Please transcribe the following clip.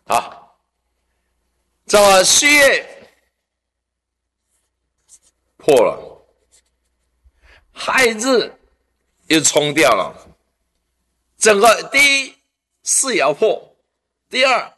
好，这么序月破了，亥日又冲掉了。整个第一四爻破，第二